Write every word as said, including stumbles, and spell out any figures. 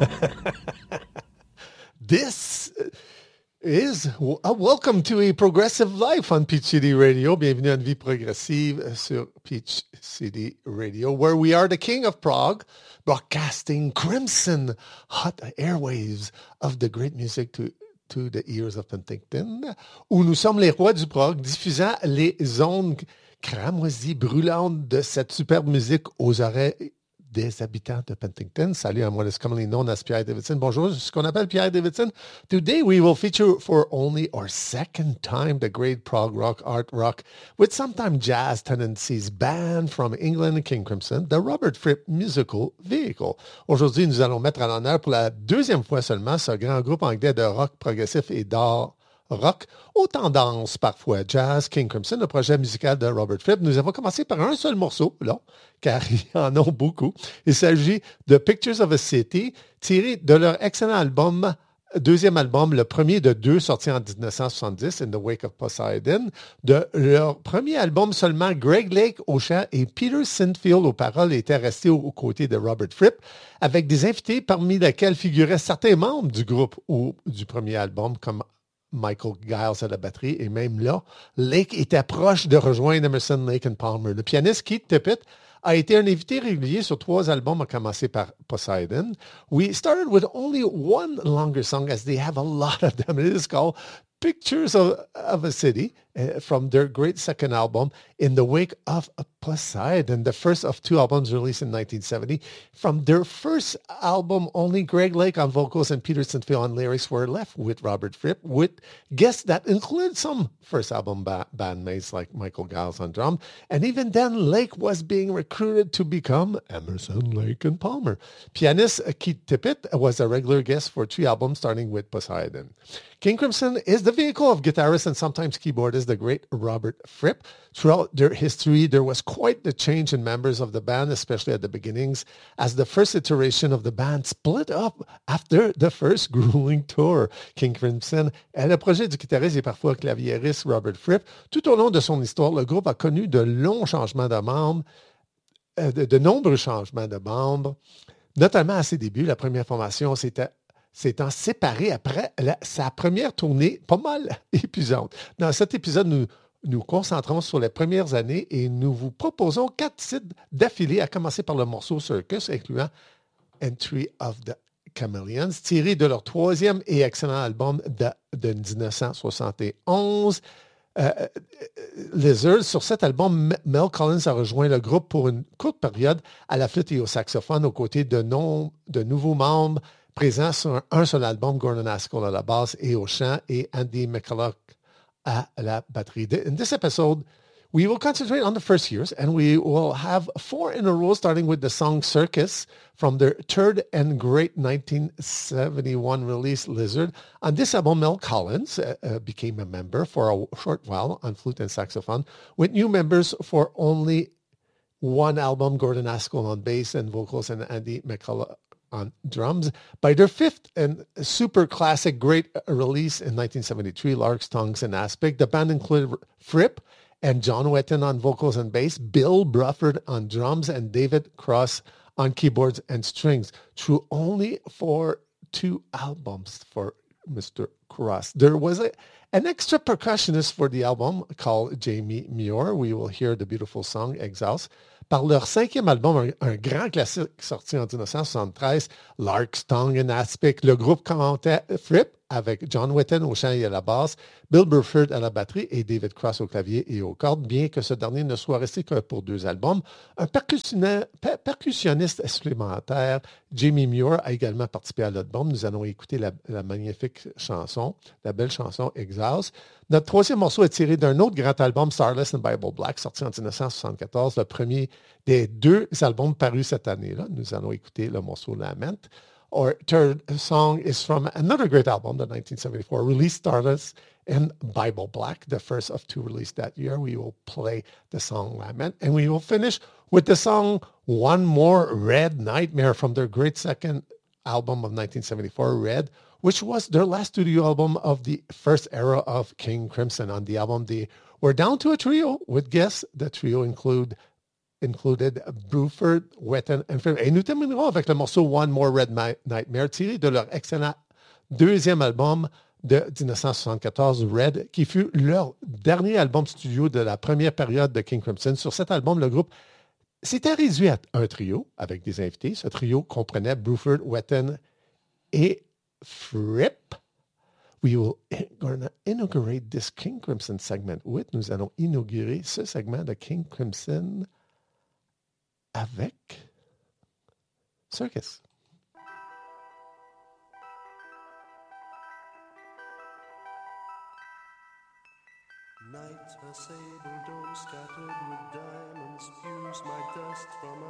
This is a welcome to a progressive life on Peach City Radio. Bienvenue à une vie progressive sur Peach City Radio, where we are the king of Prague, broadcasting crimson hot airwaves of the great music to to the ears of Penticton, où nous sommes les rois du prog, diffusant les ondes cramoisies, brûlantes de cette superbe musique aux oreilles des habitants de Penticton. Salut, I'm what is commonly known as Pierre Davidson. Bonjour, je suis ce qu'on appelle Pierre Davidson. Today we will feature for only our second time the great prog rock, art rock, with sometimes jazz tendencies, band from England, King Crimson, the Robert Fripp Musical Vehicle. Aujourd'hui, nous allons mettre à l'honneur pour la deuxième fois seulement ce grand groupe anglais de rock progressif et d'art rock, aux tendances parfois jazz, King Crimson, le projet musical de Robert Fripp. Nous avons commencé par un seul morceau, là, car ils en ont beaucoup. Il s'agit de Pictures of a City, tiré de leur excellent album, deuxième album, le premier de deux, sorti en dix-neuf cent soixante-dix, In the Wake of Poseidon. De leur premier album seulement, Greg Lake au chant et Peter Sinfield aux paroles étaient restés aux côtés de Robert Fripp, avec des invités parmi lesquels figuraient certains membres du groupe ou du premier album, comme Michael Giles à la batterie, et même là, Lake était proche de rejoindre Emerson, Lake and Palmer. Le pianiste Keith Tippett a été un invité régulier sur trois albums, à commencer par Poseidon. We started with only one longer song, as they have a lot of them. It is called Pictures of, of a City, uh, from their great second album, In the Wake of Poseidon, the first of two albums released in nineteen seventy. From their first album, only Greg Lake on vocals and Peter Sinfield on lyrics were left with Robert Fripp, with guests that included some first album ba- bandmates like Michael Giles on drum. And even then, Lake was being recruited to become Emerson, Lake and Palmer. Pianist Keith Tippett was a regular guest for three albums, starting with Poseidon. King Crimson is the vehicle of guitarist and sometimes keyboardist, the great Robert Fripp. Throughout their history, there was quite the change in members of the band, especially at the beginnings, as the first iteration of the band split up after the first grueling tour. King Crimson est le projet du guitariste et parfois claviériste Robert Fripp. Tout au long de son histoire, le groupe a connu de longs changements de membres, euh, de, de nombreux changements de membres, notamment à ses débuts. La première formation, c'était s'étant séparé après la, sa première tournée pas mal épuisante. Dans cet épisode, nous nous concentrons sur les premières années et nous vous proposons quatre titres d'affilée, à commencer par le morceau Circus, incluant Entry of the Chameleons, tiré de leur troisième et excellent album de, de dix-neuf cent soixante et onze. Euh, Lizard. Sur cet album, Mel Collins a rejoint le groupe pour une courte période à la flûte et au saxophone, aux côtés de, non, de nouveaux membres présents sur un, un seul album, Gordon Haskell à la basse et au chant, et Andy McCulloch à la batterie. In this episode, we will concentrate on the first years, and we will have four in a row, starting with the song Circus from their third and great nineteen seventy-one release, Lizard. On this album, Mel Collins uh, uh, became a member for a short while on flute and saxophone, with new members for only one album, Gordon Haskell on bass and vocals, and Andy McCulloch on drums. By their fifth and super classic great release in nineteen seventy-three, Larks, Tongues, and Aspic, the band included Fripp and John Wetton on vocals and bass, Bill Bruford on drums, and David Cross on keyboards and strings, through only for two albums for Mister Cross. There was a, an extra percussionist for the album called Jamie Muir. We will hear the beautiful song, Exiles. Par leur cinquième album, un, un grand classique sorti en dix-neuf cent soixante-treize, Larks, Tongue and Aspic, le groupe comptait Fripp avec John Wetton au chant et à la basse, Bill Bruford à la batterie et David Cross au clavier et aux cordes, bien que ce dernier ne soit resté que pour deux albums. Un percussionniste supplémentaire, Jamie Muir, a également participé à l'album. Nous allons écouter la, la magnifique chanson, la belle chanson Exiles. Notre troisième morceau est tiré d'un autre grand album, Starless and Bible Black, sorti en dix-neuf cent soixante-quatorze, le premier des deux albums parus cette année-là. Nous allons écouter le morceau Lament. Our third song is from another great album, the nineteen seventy-four release, Stardust and Bible Black, the first of two released that year. We will play the song Lament, and we will finish with the song One More Red Nightmare from their great second album of nineteen seventy-four, Red, which was their last studio album of the first era of King Crimson. On the album, they were down to a trio with guests. The trio include included Bruford, Whetten and Frame. Et nous terminerons avec le morceau One More Red Nightmare, tiré de leur excellent deuxième album de dix-neuf cent soixante-quatorze, Red, qui fut leur dernier album studio de la première période de King Crimson. Sur cet album, le groupe s'était réduit à un trio avec des invités. Ce trio comprenait Bruford, Whetten et Fripp. We will gonna inaugurate this King Crimson segment with. Nous allons inaugurer ce segment de King Crimson avec Circus. Night, a sable dome scattered with diamonds spews my dust from